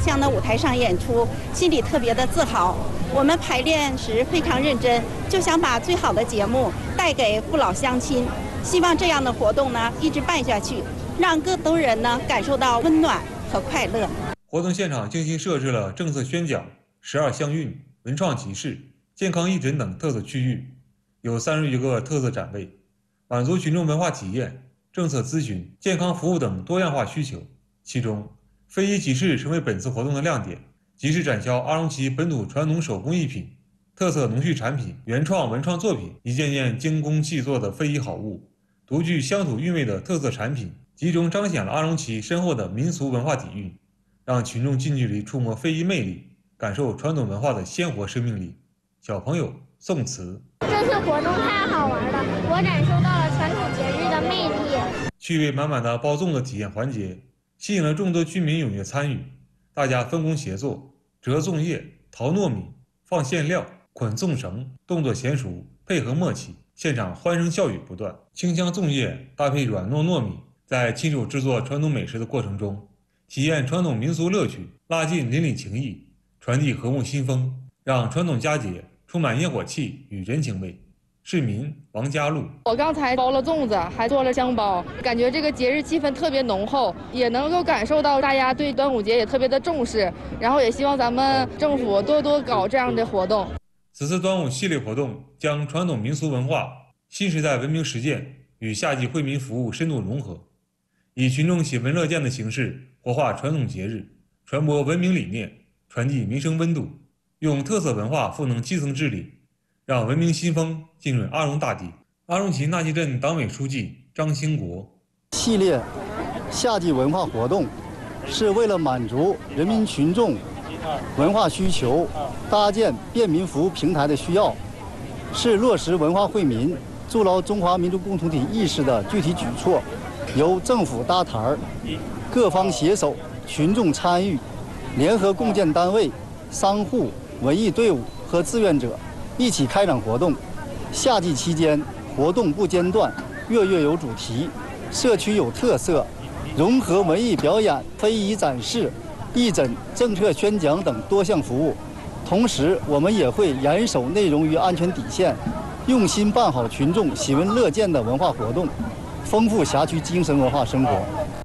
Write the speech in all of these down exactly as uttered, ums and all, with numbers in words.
乡的舞台上演出，心里特别的自豪。我们排练时非常认真，就想把最好的节目带给父老乡亲。希望这样的活动呢一直办下去，让更多人呢感受到温暖和快乐。 活动现场精心设置了政策宣讲、十二乡韵、文创集市、健康义诊等特色区域，有三十余个特色展位，满足群众文化体验、政策咨询、健康服务等多样化需求。其中，非遗集市成为本次活动的亮点。集市展销阿荣旗本土传统手工艺品、特色农畜产品、原创文创作品，一件件精工细作的非遗好物，独具乡土韵味的特色产品，集中彰显了阿荣旗深厚的民俗文化底蕴，让群众近距离触摸非遗魅力，感受传统文化的鲜活生命力。小朋友宋词： 这次活动太好玩了，我感受到了传统节日的魅力。 趣味满满的包粽子体验环节吸引了众多居民踊跃参与，大家分工协作，折粽叶、淘糯米、放馅料、捆粽绳，动作娴熟，配合默契，现场欢声笑语不断。清香粽叶搭配软糯糯米，在亲手制作传统美食的过程中，体验传统民俗乐趣，拉近邻里情谊，传递和睦新风，让传统佳节充满烟火气与人情味。市民王家路： 我刚才包了粽子，还做了香包，感觉这个节日气氛特别浓厚，也能够感受到大家对端午节也特别的重视，然后也希望咱们政府多多搞这样的活动。 此次端午系列活动将传统民俗文化、新时代文明实践与夏季惠民服务深度融合，以群众喜闻乐见的形式活化传统节日，传播文明理念，传递民生温度，用特色文化赋能基层治理，让文明新风浸润阿荣大地。阿荣旗纳溪镇党委书记张兴国： 系列夏季文化活动是为了满足人民群众文化需求，搭建便民服务平台的需要，是落实文化惠民、筑牢中华民族共同体意识的具体举措。由政府搭台儿，各方携手，群众参与，联合共建单位、商户、文艺队伍和志愿者一起开展活动。夏季期间，活动不间断，月月有主题，社区有特色，融合文艺表演、非遗展示、义诊、政策宣讲等多项服务。同时，我们也会严守内容与安全底线，用心办好群众喜闻乐见的文化活动，丰富辖区精神文化生活。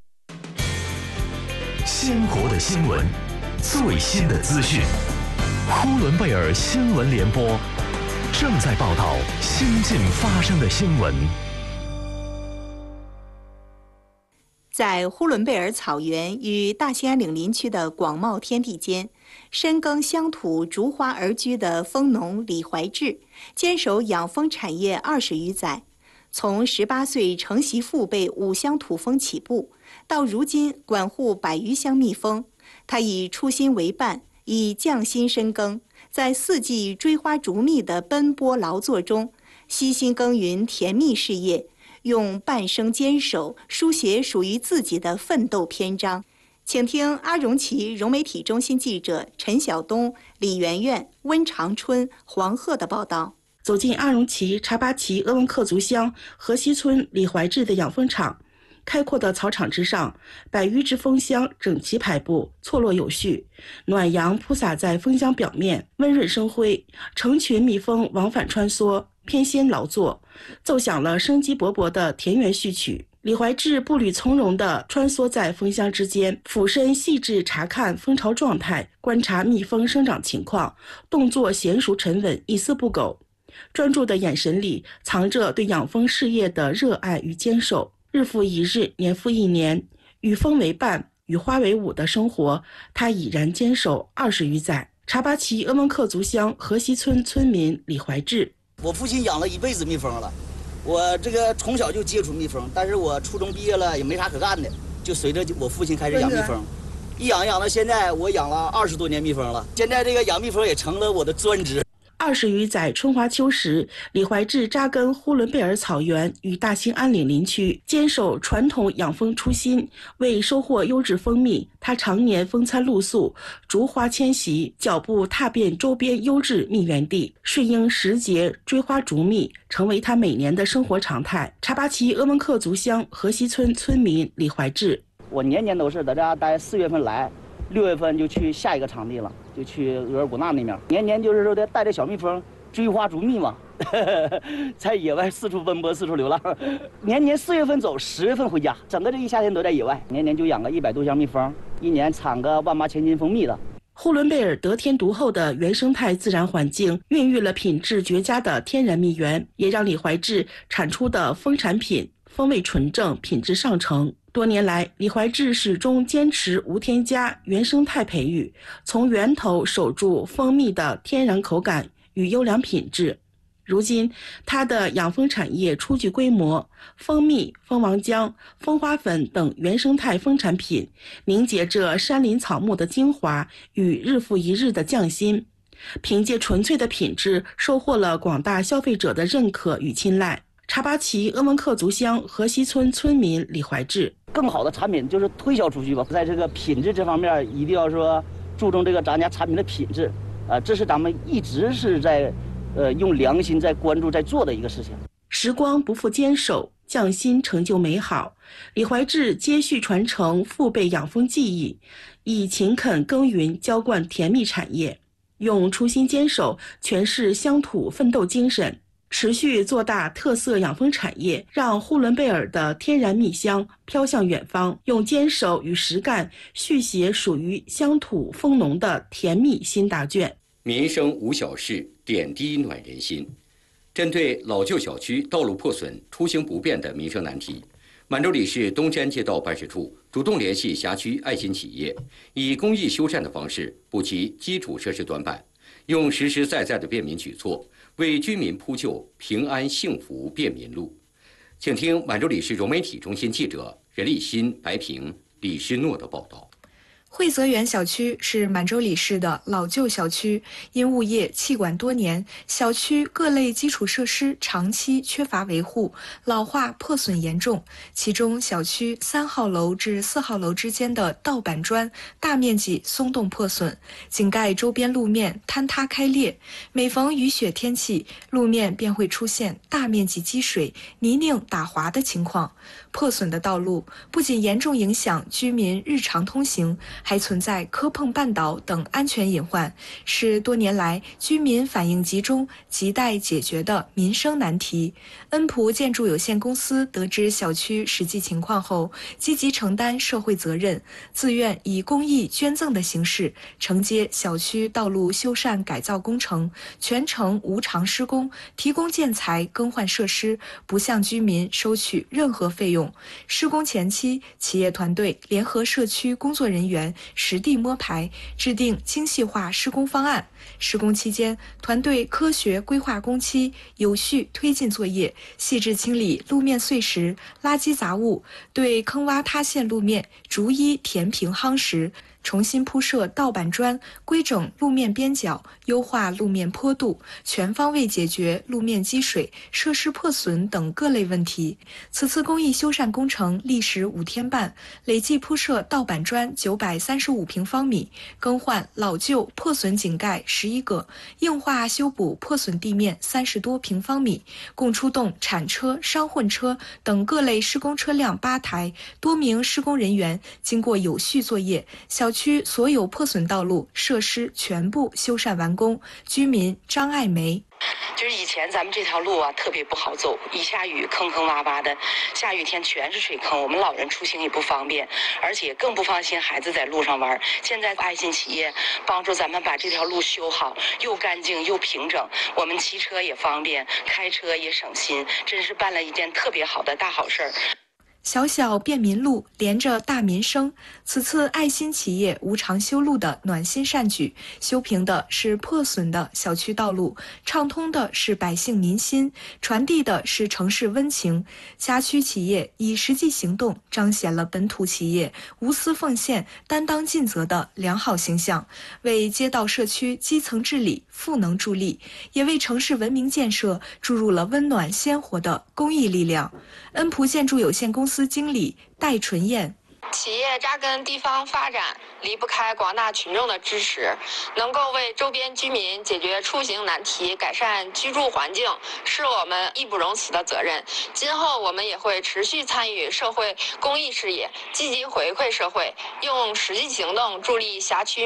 鲜活的新闻，最新的资讯，呼伦贝尔新闻联播正在报道新近发生的新闻。 在呼伦贝尔草原与大兴安岭林区的广袤天地间，深耕乡土、逐花而居的蜂农李怀志，坚守养蜂产业二十余载。从十八岁承袭父辈五乡土蜂起步，到如今管护百余乡蜜蜂，他以初心为伴，以匠心深耕，在四季追花逐蜜的奔波劳作中，悉心耕耘甜蜜事业，用半生坚守书写属于自己的奋斗篇章。请听阿荣旗融媒体中心记者陈晓东、李媛媛、温长春、黄鹤的报道。 走进阿荣旗查巴旗鄂温克族乡河西村李怀志的养蜂场，开阔的草场之上，百余只蜂箱整齐排布，错落有序，暖阳铺洒在蜂箱表面，温润生辉，成群蜜蜂往返穿梭，翩跹劳作，奏响了生机勃勃的田园序曲。李怀志步履从容地穿梭在蜂箱之间，俯身细致查看蜂巢状态，观察蜜蜂生长情况，动作娴熟沉稳，一丝不苟。专注的眼神里藏着对养蜂事业的热爱与坚守。日复一日，年复一年，与蜂为伴，与花为伍的生活，他已然坚守二十余载。查巴旗鄂温克族乡河西村村民李怀志： 我父亲养了一辈子蜜蜂了，我这个从小就接触蜜蜂，但是我初中毕业了也没啥可干的，就随着我父亲开始养蜜蜂，一养养到现在，我养了二十多年蜜蜂了，现在这个养蜜蜂也成了我的专职。 二十余载春华秋实，李怀志扎根呼伦贝尔草原与大兴安岭林区，坚守传统养蜂初心。为收获优质蜂蜜，他常年风餐露宿，逐花迁徙，脚步踏遍周边优质蜜源地，顺应时节追花逐蜜，成为他每年的生活常态。查巴旗鄂温克族乡河西村村民李怀志： 我年年都是在这待，四月份来， 六月份就去下一个场地了，就去额尔古纳那面。年年就是说的带着小蜜蜂追花逐蜜嘛，在野外四处奔波，四处流浪。年年四月份走，十月份回家，整个这一夏天都在野外。年年就养个一百多箱蜜蜂，一年产个万八千斤蜂蜜的。 呼伦贝尔得天独厚的原生态自然环境，孕育了品质绝佳的天然蜜源，也让李怀志产出的蜂产品风味纯正，品质上乘。多年来，李怀志始终坚持无添加、原生态培育，从源头守住蜂蜜的天然口感与优良品质。如今，它的养蜂产业初具规模，蜂蜜、蜂王浆、蜂花粉等原生态蜂产品凝结着山林草木的精华与日复一日的匠心，凭借纯粹的品质，收获了广大消费者的认可与青睐。查巴齐鄂温克族乡河西村村民李怀志： 更好的产品就是推销出去吧，在这个品质这方面，一定要说注重这个咱家产品的品质，啊、呃，这是咱们一直是在。呃，用良心在关注、在做的一个事情。 时光不负坚守，匠心成就美好。李怀志接续传承父辈养蜂技艺，以勤恳耕耘浇灌甜蜜产业，用初心坚守诠释乡土奋斗精神，持续做大特色养蜂产业，让呼伦贝尔的天然蜜香飘向远方，用坚守与实干续写属于乡土蜂农的甜蜜新答卷。 民生无小事，点滴暖人心。针对老旧小区道路破损、出行不便的民生难题，满洲里市东山街道办事处主动联系辖区爱心企业，以公益修缮的方式补齐基础设施短板，用实实在在的便民举措为居民铺就平安幸福便民路。请听满洲里市融媒体中心记者任立新、白平、李诗诺的报道。 惠泽园小区是满洲里市的老旧小区，因物业弃管多年，小区各类基础设施长期缺乏维护，老化破损严重。其中，小区三号楼至四号楼之间的道板砖大面积松动破损，井盖周边路面坍塌开裂。每逢雨雪天气，路面便会出现大面积积水、泥泞打滑的情况。破损的道路不仅严重影响居民日常通行，还存在磕碰绊倒等安全隐患，是多年来居民反映集中、亟待解决的民生难题。恩普建筑有限公司得知小区实际情况后，积极承担社会责任，自愿以公益捐赠的形式承接小区道路修缮改造工程，全程无偿施工，提供建材、更换设施，不向居民收取任何费用。施工前期，企业团队联合社区工作人员实地摸排，制定精细化施工方案。施工期间，团队科学规划工期，有序推进作业，细致清理路面碎石、垃圾杂物，对坑洼塌陷路面逐一填平夯实，重新铺设道板砖，规整路面边角，优化路面坡度，全方位解决路面积水、设施破损等各类问题。此次公益修缮工程历时五天半，累计铺设道板砖九百三十五平方米，更换老旧破损井盖十一个，硬化修补破损地面三十多平方米，共出动铲车、商混车等各类施工车辆八台，多名施工人员经过有序作业，小区所有破损道路设施全部修缮完工。居民张爱梅： 就是以前咱们这条路啊特别不好走，一下雨坑坑洼洼的，下雨天全是水坑，我们老人出行也不方便，而且更不放心孩子在路上玩。现在爱心企业帮助咱们把这条路修好，又干净又平整，我们骑车也方便，开车也省心，真是办了一件特别好的大好事儿。 小小便民路连着大民生，此次爱心企业无偿修路的暖心善举，修平的是破损的小区道路，畅通的是百姓民心，传递的是城市温情。辖区企业以实际行动彰显了本土企业无私奉献、担当尽责的良好形象，为街道社区基层治理赋能助力，也为城市文明建设注入了温暖鲜活的公益力量。恩普建筑有限公司经理戴纯燕： 企业扎根地方发展，离不开广大群众的支持，能够为周边居民解决出行难题、改善居住环境，是我们义不容辞的责任。今后我们也会持续参与社会公益事业，积极回馈社会，用实际行动助力辖区